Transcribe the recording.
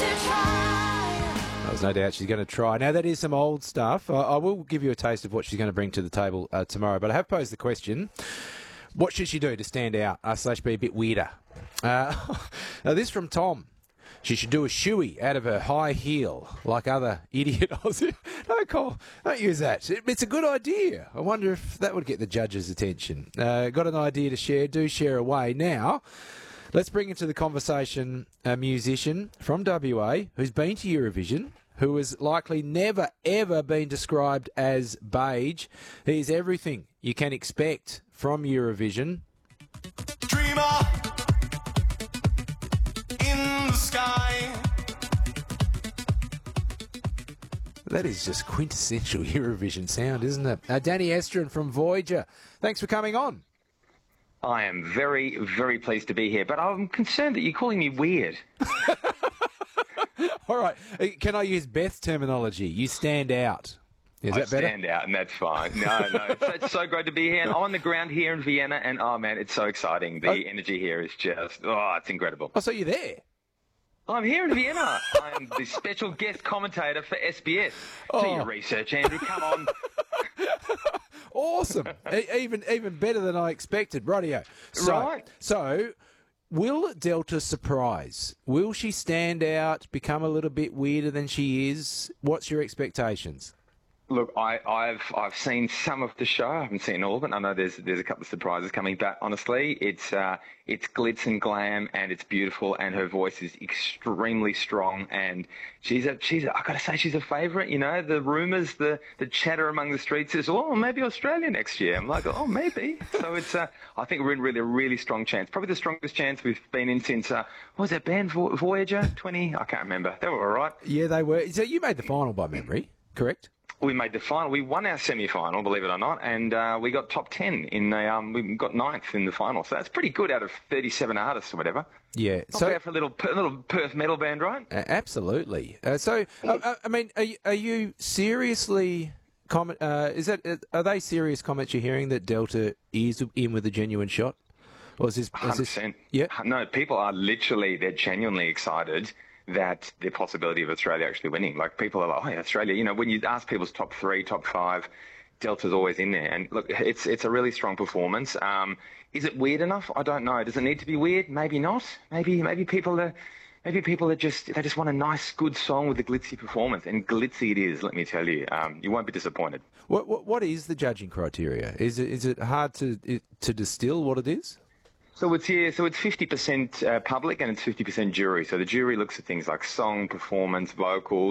There's no doubt she's going to try. Now, that is some old stuff. I will give you a taste of what she's going to bring to the table tomorrow, but I have posed the question, what should she do to stand out / be a bit weirder? Now, this from Tom. She should do a shoey out of her high heel, like other idiot Aussie. No, Cole, don't use that. It's a good idea. I wonder if that would get the judge's attention. Got an idea to share? Do share away. Now, let's bring into the conversation a musician from WA who's been to Eurovision, who has likely never, ever been described as beige. He's everything you can expect from Eurovision. Dreamer in the sky. That is just quintessential Eurovision sound, isn't it? Danny Estrin from Voyager. Thanks for coming on. I am very, very pleased to be here, but I'm concerned that you're calling me weird. All right. Can I use Beth's terminology? You stand out. Is that better? I stand out, and that's fine. No. It's so great to be here. And I'm on the ground here in Vienna, and, oh, man, it's so exciting. The energy here is just, it's incredible. Oh, so you're there? I'm here in Vienna. I'm the special guest commentator for SBS. Do your research, Andrew. Come on. Awesome. Even better than I expected. Rightio. So, will Delta surprise? Will she stand out, become a little bit weirder than she is? What's your expectations? Look, I've seen some of the show. I haven't seen all of it. I know there's a couple of surprises coming, but honestly, it's glitz and glam, and it's beautiful, and her voice is extremely strong, and I got to say, she's a favourite. You know, the rumours, the chatter among the streets is, maybe Australia next year. I'm like, maybe. So it's I think we're in really a really strong chance. Probably the strongest chance we've been in since what was that band Voyager 20? I can't remember. They were all right. Yeah, they were. So you made the final by memory, correct? We made the final. We won our semi-final, believe it or not, and we got top 10 in we got 9th in the final. So that's pretty good out of 37 artists or whatever. Yeah. Not bad for a little Perth metal band, right? Absolutely. I mean, are you seriously are they serious comments you're hearing that Delta is in with a genuine shot? Or is this 100%? Yeah. No, people are they're genuinely excited that the possibility of Australia actually winning. Like, people are like, Australia, you know, when you ask people's top 3, top 5, Delta's always in there. And look, it's a really strong performance. Is it weird enough? I don't know. Does it need to be weird? Maybe not. Maybe people are just want a nice, good song with a glitzy performance, and glitzy it is. Let me tell you, you won't be disappointed. What is the judging criteria? Is it hard to distill what it is? So it's 50% public and it's 50% jury. So the jury looks at things like song, performance, vocals.